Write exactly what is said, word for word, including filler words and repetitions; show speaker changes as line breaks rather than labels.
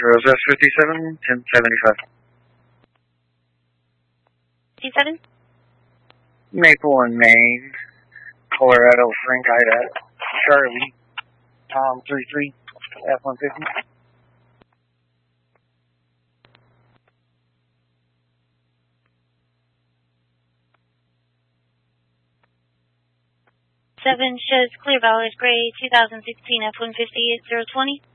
Rosas fifty-seven, ten seventy-five.
fifty-seven?
Maple and Maine, Colorado, Frank Ida, Charlie, Tom three three, F one fifty.
Seven shows Clear Valley Gray, two thousand sixteen F one fifty eight zero twenty.